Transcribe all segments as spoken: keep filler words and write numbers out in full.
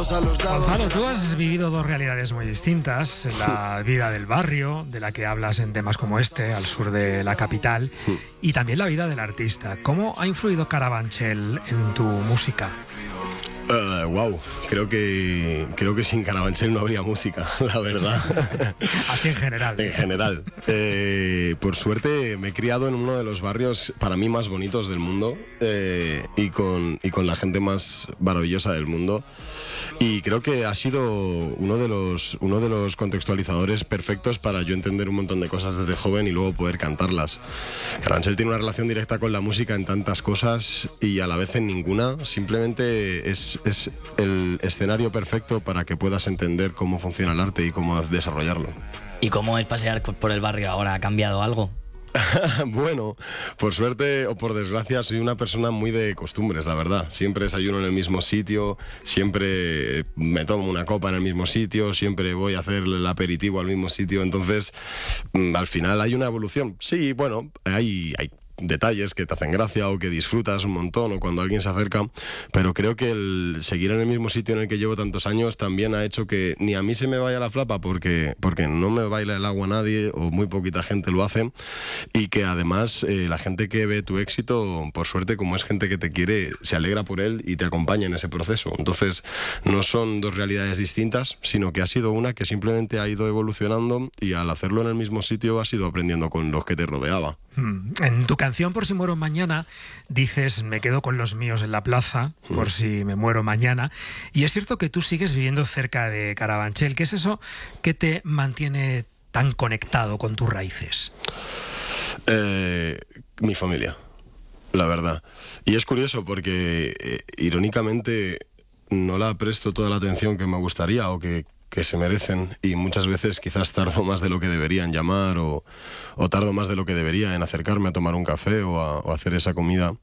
todos a los lados. Gonzalo, tú has vivido dos realidades muy distintas, la vida del barrio, de la que hablas en temas como este, al sur de la capital, y también la vida del artista. ¿Cómo ha influido Carabanchel en tu música? Uh, wow, creo que creo que sin Carabanchel no habría música, la verdad. Así en general. En general. Eh, por suerte me he criado en uno de los barrios para mí más bonitos del mundo eh, y, con, y con la gente más maravillosa del mundo. Y creo que ha sido uno de los uno de los contextualizadores perfectos para yo entender un montón de cosas desde joven y luego poder cantarlas. Carabanchel tiene una relación directa con la música en tantas cosas y a la vez en ninguna. Simplemente es, es el escenario perfecto para que puedas entender cómo funciona el arte y cómo desarrollarlo. ¿Y cómo es pasear por el barrio ahora? ¿Ha cambiado algo? Bueno, por suerte o por desgracia soy una persona muy de costumbres, la verdad. Siempre desayuno en el mismo sitio, siempre me tomo una copa en el mismo sitio, siempre voy a hacer el aperitivo al mismo sitio. Entonces, al final hay una evolución. Sí, bueno, hay... hay detalles que te hacen gracia o que disfrutas un montón o cuando alguien se acerca, pero creo que el seguir en el mismo sitio en el que llevo tantos años también ha hecho que ni a mí se me vaya la flapa porque, porque no me baila el agua nadie o muy poquita gente lo hace y que además eh, la gente que ve tu éxito, por suerte como es gente que te quiere, se alegra por él y te acompaña en ese proceso. Entonces no son dos realidades distintas, sino que ha sido una que simplemente ha ido evolucionando y al hacerlo en el mismo sitio has ido aprendiendo con los que te rodeaba. En tu canción Por si muero mañana dices me quedo con los míos en la plaza por si me muero mañana, y es cierto que tú sigues viviendo cerca de Carabanchel. ¿Qué es eso que te mantiene tan conectado con tus raíces? Eh, mi familia, la verdad. Y es curioso porque eh, irónicamente no la presto toda la atención que me gustaría o que que se merecen, y muchas veces quizás tardo más de lo que debería en llamar o, o tardo más de lo que debería en acercarme a tomar un café o a, o a hacer esa comida.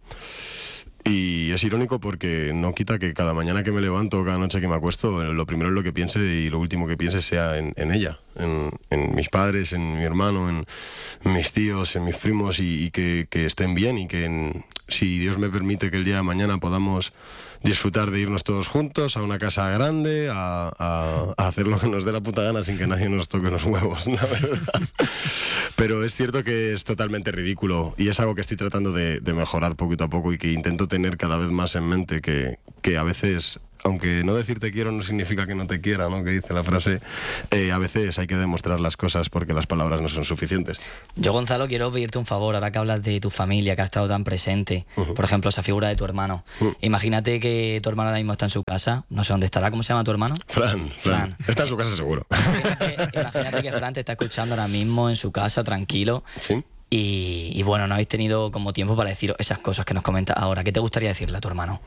Y es irónico porque no quita que cada mañana que me levanto, cada noche que me acuesto, lo primero es lo que piense y lo último que piense sea en, en ella, en, en mis padres, en mi hermano, en mis tíos, en mis primos, y, y que, que estén bien y que en, si Dios me permite que el día de mañana podamos disfrutar de irnos todos juntos a una casa grande, a, a, a hacer lo que nos dé la puta gana sin que nadie nos toque los huevos, la verdad. Pero es cierto que es totalmente ridículo y es algo que estoy tratando de, de mejorar poquito a poco y que intento tener cada vez más en mente, que, que a veces, aunque no decir te quiero no significa que no te quiera, ¿no? Que dice la frase, eh, a veces hay que demostrar las cosas porque las palabras no son suficientes. Yo, Gonzalo, quiero pedirte un favor, ahora que hablas de tu familia, que ha estado tan presente, uh-huh. por ejemplo, esa figura de tu hermano. Uh-huh. Imagínate que tu hermano ahora mismo está en su casa, no sé dónde estará, ¿cómo se llama tu hermano? Fran, Fran. Fran. Está en su casa seguro. Imagínate, imagínate que Fran te está escuchando ahora mismo en su casa, tranquilo. Sí. Y, y bueno, no habéis tenido como tiempo para decir esas cosas que nos comentas ahora. ¿Qué te gustaría decirle a tu hermano?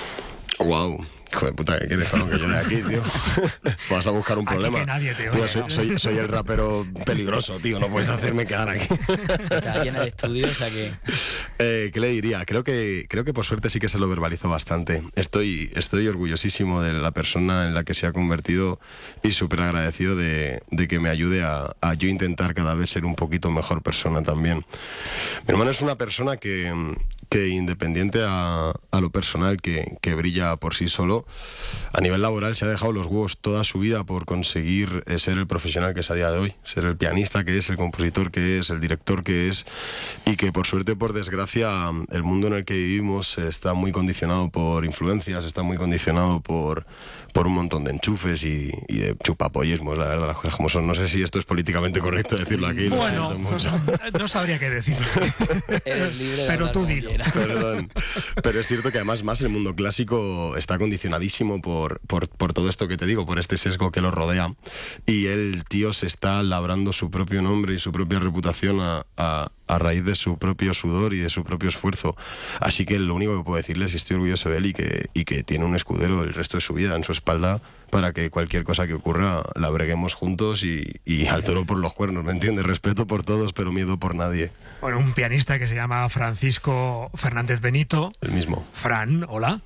Wow, hijo de puta, ¿qué quieres con que llore aquí, tío? Vas a buscar un problema. Aquí que nadie te oye, tío, soy, ¿no? soy, soy el rapero peligroso, tío, no puedes hacerme quedar aquí. Está aquí en el estudio, o sea que... Eh, ¿Qué le diría? Creo que, creo que por suerte sí que se lo verbalizo bastante. Estoy, estoy orgullosísimo de la persona en la que se ha convertido y súper agradecido de, de que me ayude a, a yo intentar cada vez ser un poquito mejor persona también. Mi hermano es una persona que... que independiente a, a lo personal, que, que brilla por sí solo, a nivel laboral se ha dejado los huevos toda su vida por conseguir eh, ser el profesional que es a día de hoy, ser el pianista que es, el compositor que es, el director que es, y que por suerte o por desgracia el mundo en el que vivimos está muy condicionado por influencias, está muy condicionado por, por un montón de enchufes y, y de chupapollismos, la verdad, las cosas como son. No sé si esto es políticamente correcto decirlo aquí, bueno, lo siento mucho. No sabría qué decirlo. Eres libre de Pero tú dilo. Perdón. Pero es cierto que además más el mundo clásico está condicionadísimo por, por, por todo esto que te digo, por este sesgo que lo rodea, y el tío se está labrando su propio nombre y su propia reputación a, a, a raíz de su propio sudor y de su propio esfuerzo. Así que lo único que puedo decirle es que estoy orgulloso de él y que, y que tiene un escudero el resto de su vida en su espalda para que cualquier cosa que ocurra la breguemos juntos y, y al toro por los cuernos, ¿me entiendes? Respeto por todos, pero miedo por nadie. Bueno, un pianista que se llama Francisco Fernández Benito. El mismo. Fran, hola.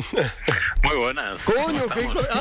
Muy buenas. ¡Coño, qué hijo de...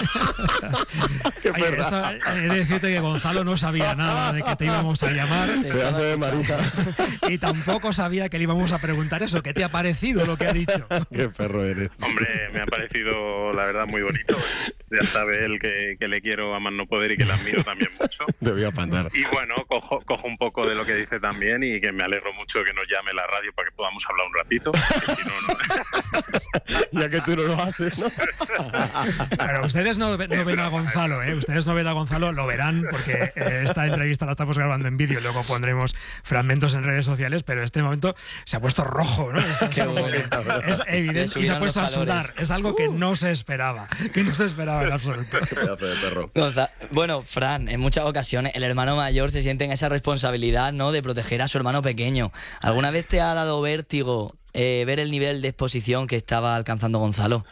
¡Qué Oye, perra! esto, he de decirte que Gonzalo no sabía nada de que te íbamos a llamar. Pedazo de marita. y tampoco sabía que le íbamos a preguntar eso. ¿Qué te ha parecido lo que ha dicho? Qué perro eres. Hombre, me ha parecido, la verdad, muy bonito. Ya sabe él que, que le quiero a más no poder y que le admiro también mucho. Te voy a pantar. Y bueno, cojo, cojo un poco de lo que dice también y que me alegro mucho de que nos llame la radio para que podamos hablar un ratito. Que si no, no. Ya que tú no lo haces, ¿no? Pero ustedes no, no ven a Gonzalo, ¿eh? Ustedes no ven a Gonzalo, lo verán, porque eh, esta entrevista la estamos grabando en vídeo y luego pondremos fragmentos en redes sociales, pero en este momento se ha puesto rojo, ¿no? Es, Qué como que es evidente y se ha puesto a sudar. Es algo que no se esperaba, que no se esperaba en absoluto. Qué pedazo de perro. Gonza- Bueno, Fran, en muchas ocasiones el hermano mayor se siente en esa responsabilidad, ¿no?, de proteger a su hermano pequeño. ¿Alguna vez te ha dado vértigo eh, ver el nivel de exposición que estaba alcanzando Gonzalo?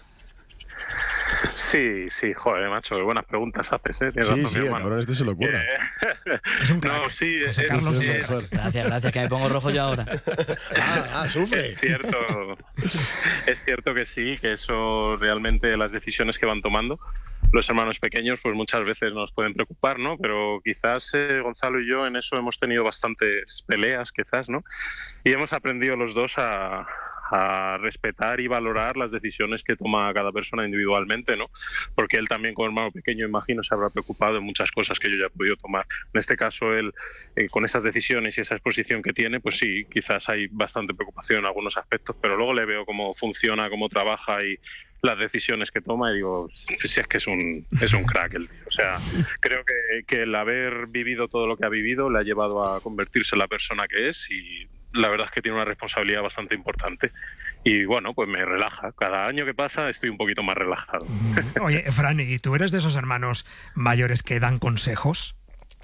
Sí, sí, joder, macho, qué buenas preguntas haces, ¿eh? Tienes Sí, razón, sí, mi el hermano. cabrón este se lo ocurre. Eh, Es un crack. No, sí, es, José Carlos Sí, sí, es un sí, crack. sí. Gracias, gracias, que me pongo rojo yo ahora. Ah, ah, sufre. Es cierto, es cierto que sí, que eso realmente las decisiones que van tomando los hermanos pequeños pues muchas veces nos pueden preocupar, ¿no? Pero quizás eh, Gonzalo y yo en eso hemos tenido bastantes peleas, quizás, ¿no? Y hemos aprendido los dos a, a respetar y valorar las decisiones que toma cada persona individualmente, ¿no? Porque él también como hermano pequeño, imagino, se habrá preocupado de muchas cosas que yo ya he podido tomar. En este caso, él, eh, con esas decisiones y esa exposición que tiene, pues sí, quizás hay bastante preocupación en algunos aspectos, pero luego le veo cómo funciona, cómo trabaja y las decisiones que toma y digo, si es que es un, es un crack el tío. O sea, creo que, que el haber vivido todo lo que ha vivido le ha llevado a convertirse en la persona que es y la verdad es que tiene una responsabilidad bastante importante. Y bueno, pues me relaja. Cada año que pasa estoy un poquito más relajado. Oye, Fran, ¿y tú eres de esos hermanos mayores que dan consejos?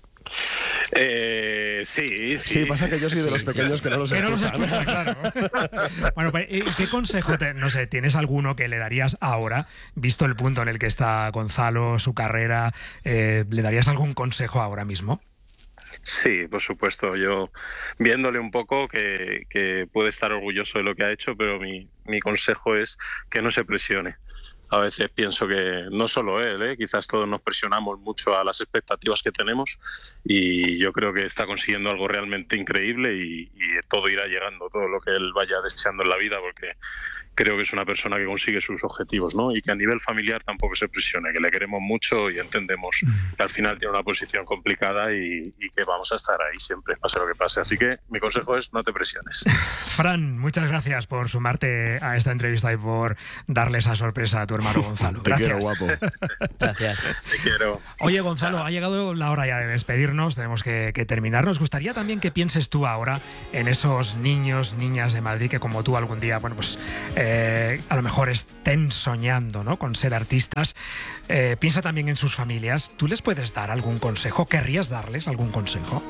Eh, sí, sí. Sí, pasa que yo soy de los Sí, pequeños sí. que no los Que no los escuchan. escuchas, claro. Bueno, pues, ¿y ¿qué consejo, te, no sé, tienes alguno que le darías ahora, visto el punto en el que está Gonzalo, su carrera, eh, ¿le darías algún consejo ahora mismo? Sí, por supuesto. Yo, viéndole un poco, que, que puede estar orgulloso de lo que ha hecho, pero mi, mi consejo es que no se presione. A veces pienso que no solo él, ¿eh? Quizás todos nos presionamos mucho a las expectativas que tenemos y yo creo que está consiguiendo algo realmente increíble y, y todo irá llegando, todo lo que él vaya deseando en la vida, porque creo que es una persona que consigue sus objetivos, ¿no? Y que a nivel familiar tampoco se presione, que le queremos mucho y entendemos que al final tiene una posición complicada y, y que vamos a estar ahí siempre, pase lo que pase. Así que mi consejo es no te presiones. Fran, muchas gracias por sumarte a esta entrevista y por darle esa sorpresa a tu hermano Gonzalo. Te Gracias. quiero, guapo. Gracias. Te quiero. Oye, Gonzalo, ha llegado la hora ya de despedirnos, tenemos que, que terminar. Nos gustaría también que pienses tú ahora en esos niños, niñas de Madrid que como tú algún día, bueno, pues eh, a lo mejor estén soñando, ¿no?, con ser artistas. Eh, piensa también en sus familias. ¿Tú les puedes dar algún consejo? ¿Querrías darles algún consejo?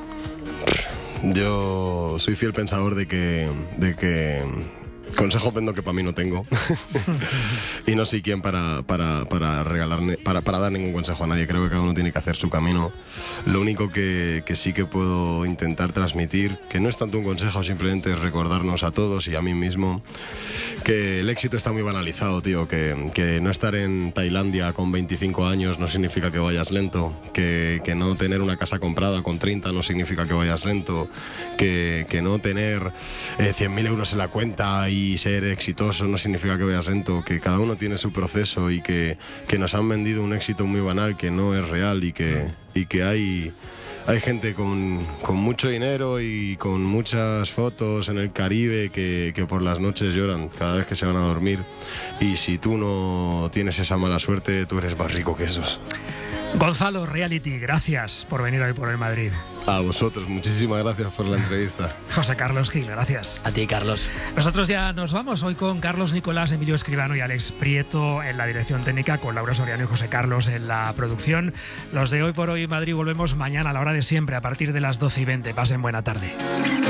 Yo soy fiel pensador de que, de que consejo vendo que para mí no tengo. Y no soy quien para, para, para, regalarme, para, para dar ningún consejo a nadie. Creo que cada uno tiene que hacer su camino. Lo único que, que sí que puedo intentar transmitir, que no es tanto un consejo, simplemente es recordarnos a todos y a mí mismo que el éxito está muy banalizado, tío. Que, que no estar en Tailandia con veinticinco años no significa que vayas lento. Que, que no tener una casa comprada con treinta no significa que vayas lento. Que, que no tener eh, cien mil euros en la cuenta y ser exitoso no significa que vayas lento. Que cada uno tiene su proceso y que, que nos han vendido un éxito muy banal que no es real y que, y que hay... Hay gente con, con mucho dinero y con muchas fotos en el Caribe que, que por las noches lloran cada vez que se van a dormir. Y si tú no tienes esa mala suerte, tú eres más rico que esos. Gonzalo Reality, gracias por venir hoy por el Madrid. A vosotros, muchísimas gracias por la entrevista. José Carlos Gil, gracias. A ti, Carlos. Nosotros ya nos vamos hoy con Carlos Nicolás, Emilio Escribano y Alex Prieto en la dirección técnica, con Laura Soriano y José Carlos en la producción. Los de Hoy por Hoy Madrid volvemos mañana a la hora de siempre, a partir de las doce y veinte. Pasen buena tarde.